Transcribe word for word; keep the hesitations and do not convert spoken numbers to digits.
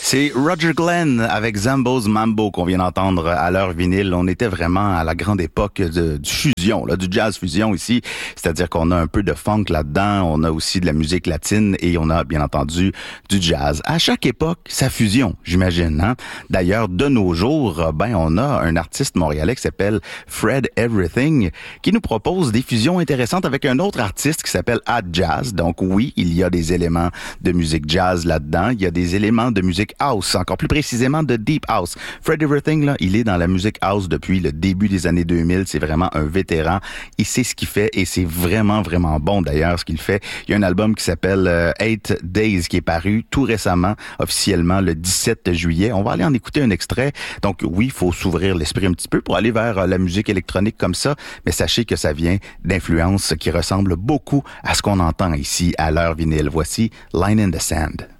C'est Roger Glenn avec Zambo's Mambo qu'on vient d'entendre à l'heure vinyle. On était vraiment à la grande époque de, du fusion, là, du jazz fusion ici. C'est-à-dire qu'on a un peu de funk là-dedans, on a aussi de la musique latine et on a bien entendu du jazz. À chaque époque, sa fusion, j'imagine. Hein? D'ailleurs, de nos jours, ben on a un artiste montréalais qui s'appelle Fred Everything qui nous propose des fusions intéressantes avec un autre artiste qui s'appelle Hot Jazz. Donc oui, il y a des éléments de musique jazz là-dedans. Il y a des éléments de musique house, encore plus précisément de deep house. Fred Everything, là, il est dans la musique house depuis le début des années deux mille. C'est vraiment un vétéran. Il sait ce qu'il fait et c'est vraiment, vraiment bon d'ailleurs ce qu'il fait. Il y a un album qui s'appelle euh, Eight Days qui est paru tout récemment, officiellement le dix-sept juillet. On va aller en écouter un extrait. Donc oui, il faut s'ouvrir l'esprit un petit peu pour aller vers euh, la musique électronique comme ça, mais sachez que ça vient d'influences qui ressemblent beaucoup à ce qu'on entend ici à l'heure vinyle. Voici Line in the Sand.